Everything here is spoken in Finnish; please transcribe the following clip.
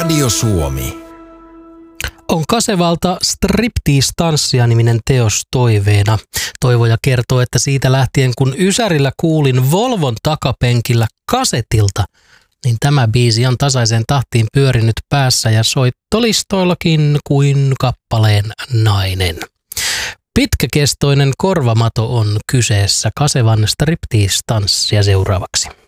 Radio Suomi. On Kasevalta Striptease-tanssia-niminen teos toiveena. Toivoja kertoo, että siitä lähtien kun Ysärillä kuulin Volvon takapenkillä kasetilta, niin tämä biisi on tasaiseen tahtiin pyörinyt päässä ja soittolistoillakin kuin kappaleen nainen. Pitkäkestoinen korvamato on kyseessä. Kasevan Striptease-tanssia seuraavaksi.